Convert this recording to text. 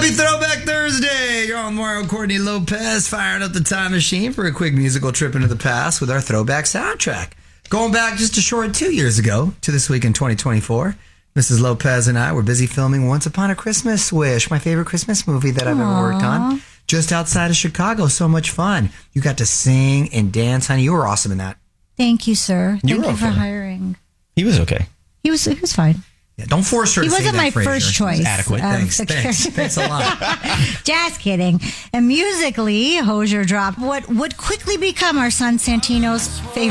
Happy Throwback Thursday! You're on Mario Courtney Lopez, firing up the time machine for a quick musical trip into the past with our throwback soundtrack. Going back just a short 2 years ago to this week in 2024, Mrs. Lopez and I were busy filming Once Upon a Christmas Wish, my favorite Christmas movie that I've ever worked on, just outside of Chicago. So much fun. You got to sing and dance, honey. You were awesome in that. Thank you, sir. Thank you for okay. hiring. He was okay. He was fine. Yeah, don't force her to He say wasn't that, my Frasier. first choice. Adequate. Thanks a lot. Just kidding. And musically, Hozier dropped what would quickly become our son Santino's favorite